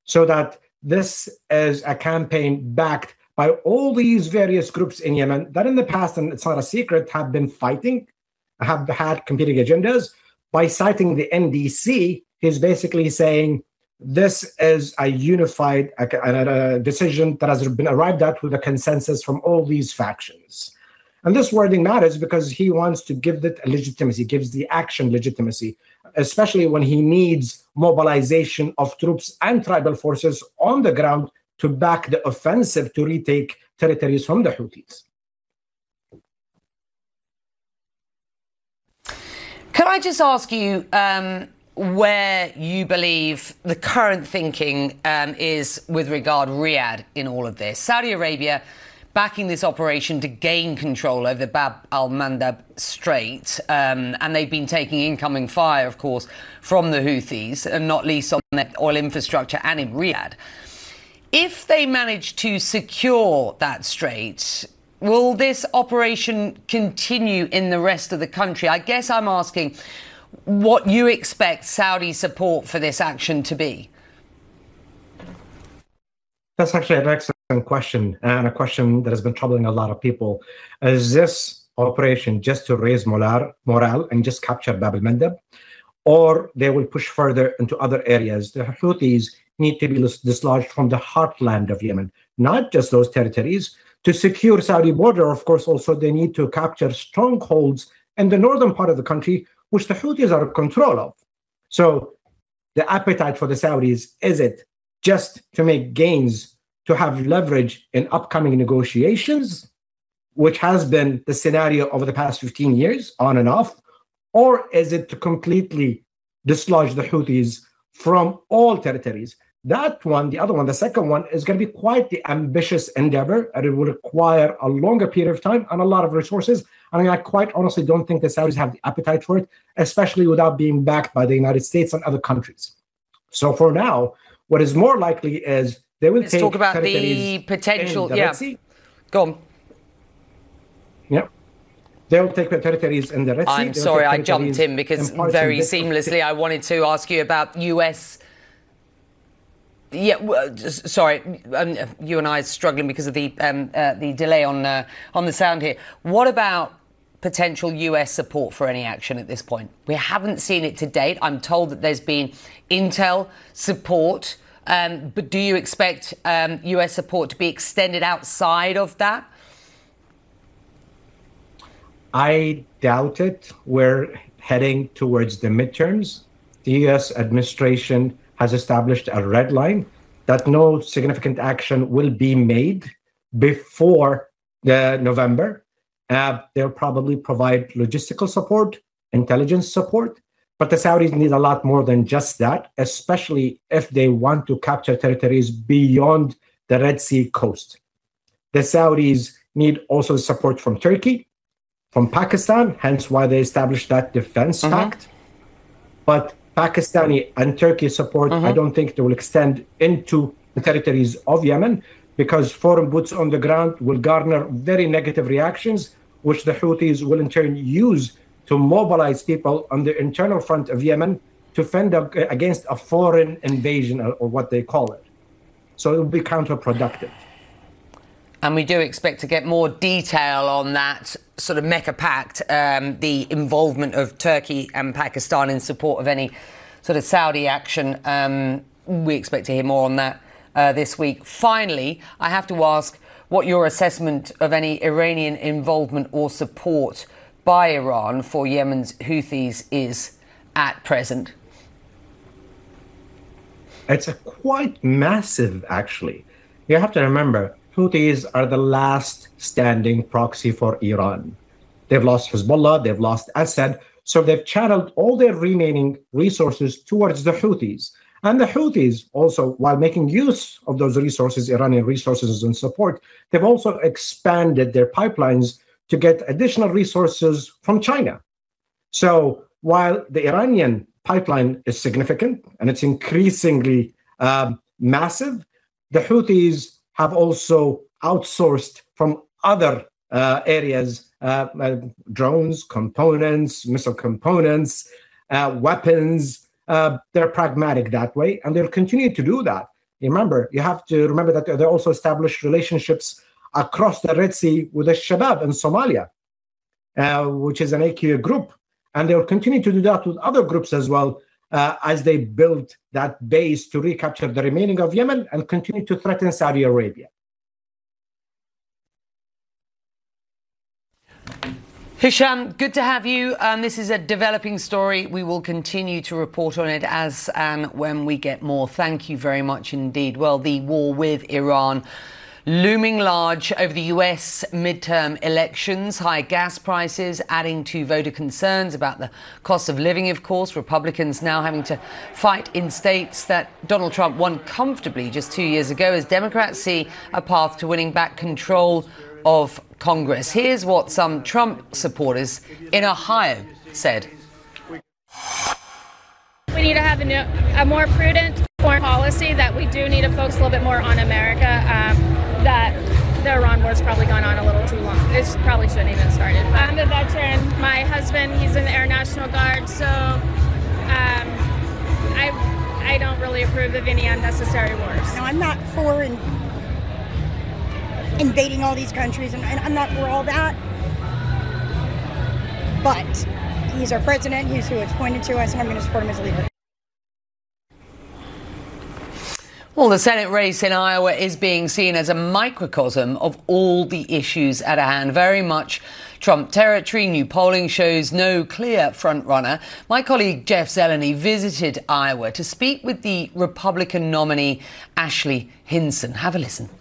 So that this is a campaign backed by all these various groups in Yemen that in the past, and it's not a secret, have been fighting, have had competing agendas. By citing the NDC, he's basically saying this is a unified decision that has been arrived at with a consensus from all these factions. And this wording matters because he wants to give it a legitimacy, gives the action legitimacy, especially when he needs mobilization of troops and tribal forces on the ground to back the offensive to retake territories from the Houthis. Can I just ask you where you believe the current thinking is with regard Riyadh in all of this? Saudi Arabia backing this operation to gain control over the Bab al-Mandab Strait, and they've been taking incoming fire, of course, from the Houthis, and not least on their oil infrastructure and in Riyadh. If they manage to secure that strait, will this operation continue in the rest of the country? I guess I'm asking what you expect Saudi support for this action to be. That's actually an excellent question, and a question that has been troubling a lot of people. Is this operation just to raise morale and just capture Bab al-Mandab, or they will push further into other areas? The Houthis need to be dislodged from the heartland of Yemen, not just those territories. To secure Saudi border, of course, also they need to capture strongholds in the northern part of the country, which the Houthis are in control of. So the appetite for the Saudis, is it just to make gains, to have leverage in upcoming negotiations, which has been the scenario over the past 15 years, on and off, or is it to completely dislodge the Houthis from all territories? That one, the other one, the second one, is going to be quite the ambitious endeavor, and it will require a longer period of time and a lot of resources. And I quite honestly don't think the Saudis have the appetite for it, especially without being backed by the United States and other countries. So for now, what is more likely is they will talk about the potential. Red Sea. Go on. Yeah. They'll take the territories in the Red Sea. I'm sorry, I jumped in because very seamlessly I wanted to ask you about US. Yeah, sorry, you and I are struggling because of the delay on the sound here. What about potential US support for any action at this point? We haven't seen it to date. I'm told that there's been intel support, but do you expect US support to be extended outside of that? I doubt it. We're heading towards the midterms. The US administration has established a red line that no significant action will be made before November. They'll probably provide logistical support, intelligence support, but the Saudis need a lot more than just that, especially if they want to capture territories beyond the Red Sea coast. The Saudis need also support from Turkey, from Pakistan, hence why they established that defense pact. But Pakistani and Turkey support, I don't think they will extend into the territories of Yemen, because foreign boots on the ground will garner very negative reactions, which the Houthis will in turn use to mobilize people on the internal front of Yemen to fend against a foreign invasion, or what they call it. So it will be counterproductive. And we do expect to get more detail on that sort of Mecca Pact, the involvement of Turkey and Pakistan in support of any sort of Saudi action. We expect to hear more on that this week. Finally, I have to ask what your assessment of any Iranian involvement or support by Iran for Yemen's Houthis is at present. It's a quite massive, actually. You have to remember, Houthis are the last standing proxy for Iran. They've lost Hezbollah, they've lost Assad, so they've channeled all their remaining resources towards the Houthis. And the Houthis also, while making use of those resources, Iranian resources and support, they've also expanded their pipelines to get additional resources from China. So while the Iranian pipeline is significant and it's increasingly massive, the Houthis have also outsourced from other areas, drones, components, missile components, weapons. They're pragmatic that way, and they'll continue to do that. Remember, you have to remember that they also established relationships across the Red Sea with the Shabab in Somalia, which is an AQ group. And they'll continue to do that with other groups as well, as they build that base to recapture the remaining of Yemen and continue to threaten Saudi Arabia. Hisham, good to have you. This is a developing story. We will continue to report on it as and when we get more. Thank you very much indeed. Well, the war with Iran looming large over the US midterm elections, high gas prices adding to voter concerns about the cost of living, of course. Republicans now having to fight in states that Donald Trump won comfortably just 2 years ago as Democrats see a path to winning back control of Congress. Here's what some Trump supporters in Ohio said. We need to have a more prudent foreign policy, that we do need to focus a little bit more on America, that the Iran war's probably gone on a little too long. This probably shouldn't even started. I'm a veteran. My husband, he's in the Air National Guard, so I don't really approve of any unnecessary wars. No, I'm not for invading all these countries, and I'm not for all that. But he's our president, he's who it's pointed to us, and I'm going to support him as a leader. Well, the Senate race in Iowa is being seen as a microcosm of all the issues at hand. Very much Trump territory. New polling shows no clear frontrunner. My colleague Jeff Zeleny visited Iowa to speak with the Republican nominee, Ashley Hinson. Have a listen.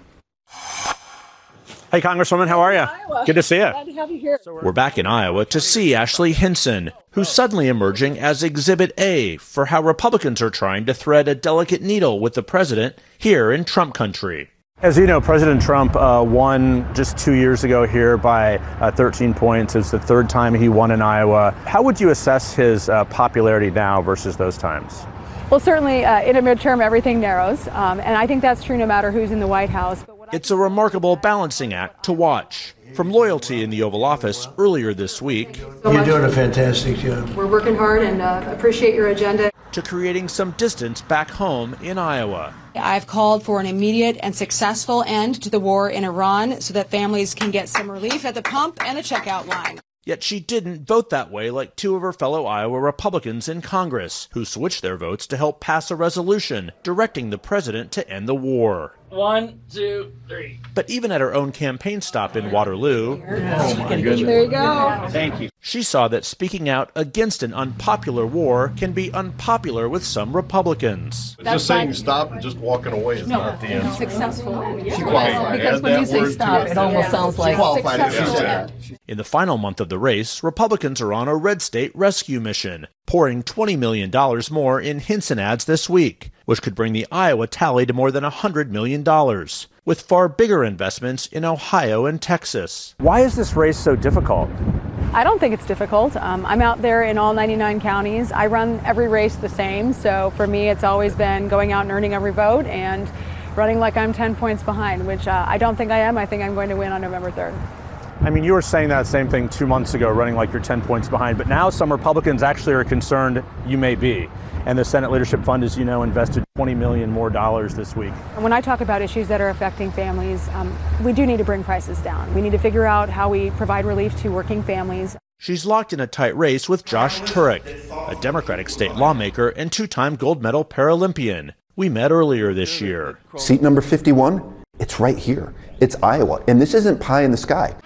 Hey, Congresswoman, how are you? Good to see you. Glad to have you here. We're back in Iowa to see Ashley Hinson, who's suddenly emerging as Exhibit A for how Republicans are trying to thread a delicate needle with the president here in Trump country. As you know, President Trump won just 2 years ago here by 13 points. It's the third time he won in Iowa. How would you assess his popularity now versus those times? Well, certainly in a midterm, everything narrows. And I think that's true no matter who's in the White House. It's a remarkable balancing act to watch. From loyalty in the Oval Office earlier this week. You're doing a fantastic job. We're working hard and appreciate your agenda. To creating some distance back home in Iowa. I've called for an immediate and successful end to the war in Iran so that families can get some relief at the pump and the checkout line. Yet she didn't vote that way like two of her fellow Iowa Republicans in Congress, who switched their votes to help pass a resolution directing the president to end the war. 1, 2, 3. But even at her own campaign stop in Waterloo, There you go. Thank you. She saw that speaking out against an unpopular war can be unpopular with some Republicans. Just saying stop and just walking away is not the answer. Successful. She qualified. Because when you say stop, it almost sounds like successful. In the final month of the race, Republicans are on a red state rescue mission, pouring $20 million more in Hinson ads this week, which could bring the Iowa tally to more than $100 million, with far bigger investments in Ohio and Texas. Why is this race so difficult? I don't think it's difficult. I'm out there in all 99 counties. I run every race the same. So for me, it's always been going out and earning every vote and running like I'm 10 points behind, which I don't think I am. I think I'm going to win on November 3rd. I mean, you were saying that same thing 2 months ago, running like you're 10 points behind, but now some Republicans actually are concerned you may be. And the Senate Leadership Fund, as you know, invested $20 million more this week. When I talk about issues that are affecting families, we do need to bring prices down. We need to figure out how we provide relief to working families. She's locked in a tight race with Josh Turek, a Democratic state lawmaker and two-time gold medal Paralympian. We met earlier this year. Seat number 51, it's right here. It's Iowa, and this isn't pie in the sky.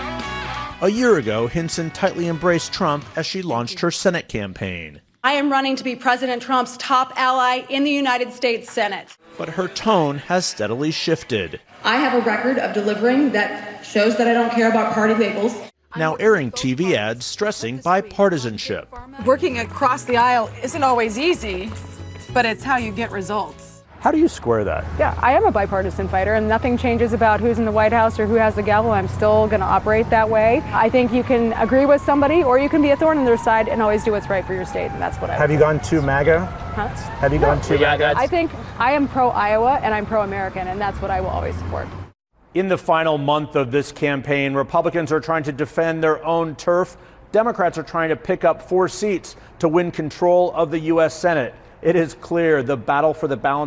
A year ago, Hinson tightly embraced Trump as she launched her Senate campaign. I am running to be President Trump's top ally in the United States Senate. But her tone has steadily shifted. I have a record of delivering that shows that I don't care about party labels. Now airing TV ads stressing bipartisanship. Working across the aisle isn't always easy, but it's how you get results. How do you square that? Yeah, I am a bipartisan fighter, and nothing changes about who's in the White House or who has the gavel. I'm still going to operate that way. I think you can agree with somebody, or you can be a thorn in their side and always do what's right for your state, and that's what I Have you gone to MAGA? Huh? Have you gone to MAGA? I think I am pro-Iowa, and I'm pro-American, and that's what I will always support. In the final month of this campaign, Republicans are trying to defend their own turf. Democrats are trying to pick up 4 seats to win control of the U.S. Senate. It is clear the battle for the balance